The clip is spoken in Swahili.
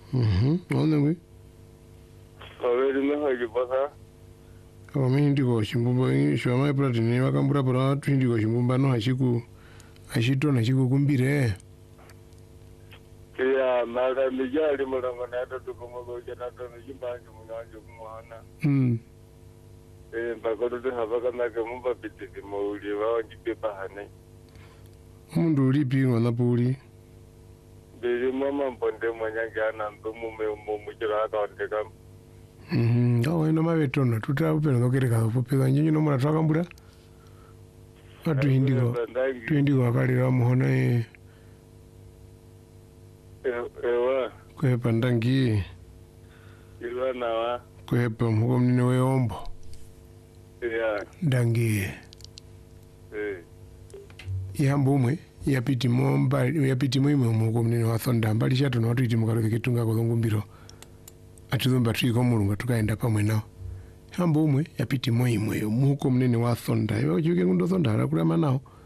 Ona ngwe. Kaweli mehaji basa. Kama ndiko chimbumba shwama platini wakambura para twindiko chimbumba no hachiku ashito na chiku kumbire. Ya mara mijali mulongo na ndo tukomogo jana ndo njimbangi munyanjo kumwana. Mpaka ndo habaka make mumba bitiki muuli wao njipepa hane. Mundu ulipi ngona puli. Bili mama mponde mwanyange ana mbumu mujira akaondeka. Awa ino mavetona tuta upeno ngokereka kupeka nyinyi no mura twakambura. Atu indiko akalira muhona ewa kwepa ndangi ilwa nawa kwepa mhuko mnine weombo ndangi yambo umwe yapiti mwimwe mhuko mnine wathonda mbali shato na watu iti mukaroke kitunga kuzungumbiro atuzumba tuiko mulunga tukaenda pamwe nao yambo umwe yapiti mwimwe mhuko mnine wathonda iwa uchiwike ngundo thonda harakurama nao